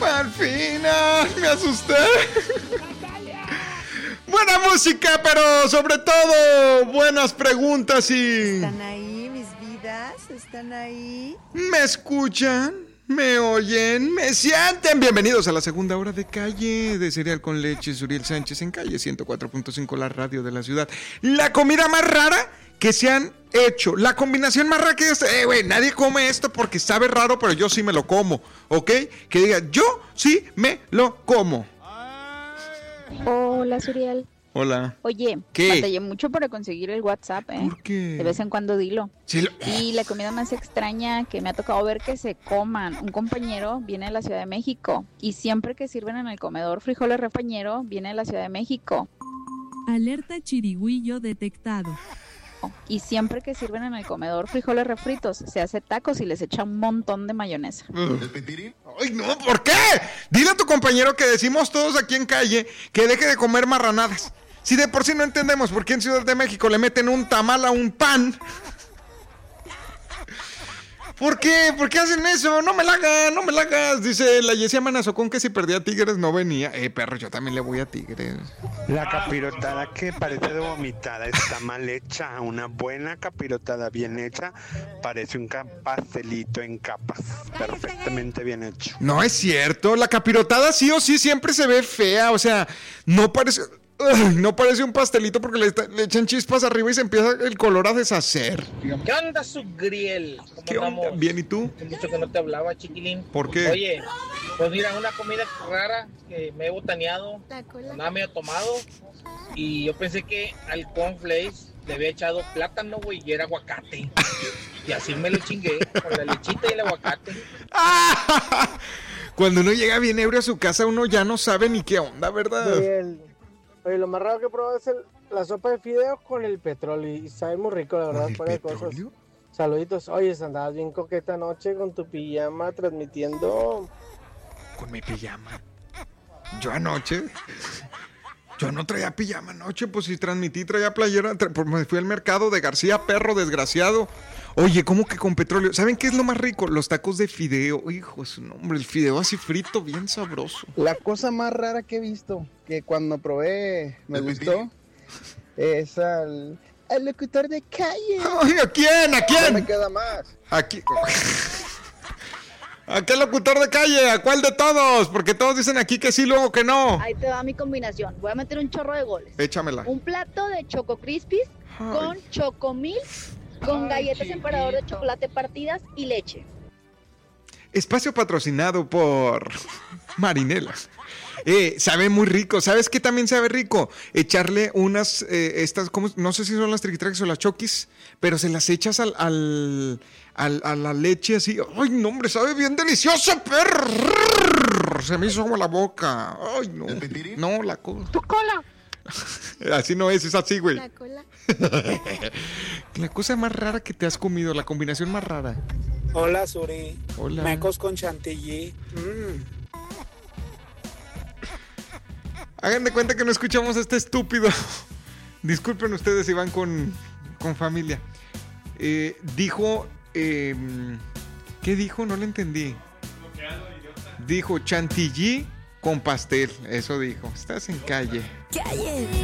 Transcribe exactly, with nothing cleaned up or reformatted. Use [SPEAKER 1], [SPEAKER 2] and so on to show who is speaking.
[SPEAKER 1] Al final, me asusté. Buena música, pero sobre todo buenas preguntas y...
[SPEAKER 2] ¿Están ahí mis vidas? ¿Están ahí?
[SPEAKER 1] ¿Me escuchan? ¿Me oyen? ¿Me sienten? Bienvenidos a la segunda hora de Calle de Cereal con Leche. Suriel Sánchez en Calle ciento cuatro punto cinco, la radio de la ciudad. La comida más rara que se han hecho. La combinación más rara que es... Eh, güey, nadie come esto porque sabe raro, pero yo sí me lo como, ¿ok? Que diga, yo sí me lo como.
[SPEAKER 3] Hola, Suriel.
[SPEAKER 1] Hola.
[SPEAKER 3] Oye,
[SPEAKER 1] ¿qué?
[SPEAKER 3] Batallé mucho para conseguir el WhatsApp, ¿eh?
[SPEAKER 1] ¿Por qué?
[SPEAKER 3] De vez en cuando dilo.
[SPEAKER 1] Sí, lo...
[SPEAKER 3] Y la comida más extraña que me ha tocado ver que se coman. Un compañero viene de la Ciudad de México y siempre que sirven en el comedor frijoles refañero, viene de la Ciudad de México.
[SPEAKER 4] Alerta chirigüillo detectado.
[SPEAKER 3] Y siempre que sirven en el comedor frijoles refritos, se hace tacos y les echa un montón de mayonesa.
[SPEAKER 1] ¿El pitirín? ¡Ay, no! ¿Por qué? Dile a tu compañero que decimos todos aquí en Calle que deje de comer marranadas. Si de por sí no entendemos por qué en Ciudad de México le meten un tamal a un pan. ¿Por qué? ¿Por qué hacen eso? No me la hagas, no me la hagas. Dice, la Yesía amenazó con que si perdía a Tigres no venía. Eh, perro, yo también le voy a Tigres.
[SPEAKER 5] La capirotada que parece de vomitada está mal hecha. Una buena capirotada bien hecha parece un pastelito en capas. Perfectamente bien hecho.
[SPEAKER 1] No es cierto. La capirotada sí o sí siempre se ve fea. O sea, no parece... Ugh, no parece un pastelito porque le, le echan chispas arriba y se empieza el color a deshacer.
[SPEAKER 6] ¿Qué onda, su griel? ¿Cómo
[SPEAKER 1] ¿Qué
[SPEAKER 6] andamos?
[SPEAKER 1] onda? Bien, ¿y tú?
[SPEAKER 6] Hace mucho que no te hablaba, chiquilín.
[SPEAKER 1] ¿Por qué?
[SPEAKER 6] Oye, pues mira, una comida rara que me he botaneado, andaba medio tomado, y yo pensé que al cornflakes le había echado plátano, güey, y era aguacate. Y así me lo chingué, con la lechita y el aguacate.
[SPEAKER 1] Cuando uno llega bien ebrio a su casa, uno ya no sabe ni qué onda, ¿verdad?
[SPEAKER 7] Bien. Oye, lo más raro que he probado es el, la sopa de fideos con el petróleo y sabe muy rico, la verdad, fuera de cosas. Saluditos. Oye, andabas bien coqueta anoche con tu pijama transmitiendo.
[SPEAKER 1] Con mi pijama. Yo anoche. Yo no traía pijama anoche, pues si transmití, traía playera. Tra... Pues me fui al mercado de García, perro desgraciado. Oye, ¿cómo que con petróleo? ¿Saben qué es lo más rico? Los tacos de fideo. Hijo de su nombre, el fideo así frito, bien sabroso.
[SPEAKER 8] La cosa más rara que he visto, que cuando probé me gustó, es al, al locutor de Calle.
[SPEAKER 1] Ay, ¿a quién? ¿A quién?
[SPEAKER 8] No me queda más.
[SPEAKER 1] Aquí. ¿A qué locutor de Calle? ¿A cuál de todos? Porque todos dicen aquí que sí, luego que no.
[SPEAKER 9] Ahí te va mi combinación. Voy a meter un chorro de goles.
[SPEAKER 1] Échamela.
[SPEAKER 9] Un plato de Choco Crispies con Chocomil, con galletas emperador de chocolate partidas y leche.
[SPEAKER 1] Espacio patrocinado por Marinela. Eh, sabe muy rico. ¿Sabes qué también sabe rico? Echarle unas, eh, estas, ¿cómo? No sé si son las triquitraques o las choquis, pero se las echas al, al, al, a la leche así. ¡Ay, no, hombre! Sabe bien delicioso, perro. Se me hizo como la boca. ¡Ay, no! No, la cola.
[SPEAKER 9] ¡Tu cola!
[SPEAKER 1] Así no es, es así, güey.
[SPEAKER 9] La cola.
[SPEAKER 1] La cosa más rara que te has comido, la combinación más rara.
[SPEAKER 10] Hola, Suri.
[SPEAKER 1] Hola.
[SPEAKER 10] Mecos con chantilly. Mm.
[SPEAKER 1] Hagan de cuenta que no escuchamos a este estúpido. Disculpen ustedes si van con, con familia. Eh, dijo... Eh, ¿Qué dijo? No le entendí. Dijo chantilly con pastel. Eso dijo. Estás en Calle.
[SPEAKER 2] ¡Calle!